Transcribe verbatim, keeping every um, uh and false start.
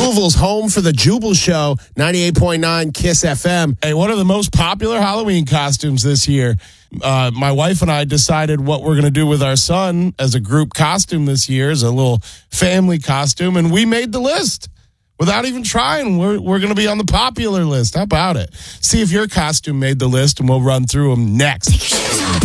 Louisville's home for the Jubal Show, ninety-eight point nine KISS F M. Hey, one of the most popular Halloween costumes this year. Uh, my wife and I decided what we're going to do with our son as a group costume this year, as a little family costume, and we made the list. Without even trying, we're we're going to be on the popular list. How about it? See if your costume made the list, and we'll run through them next.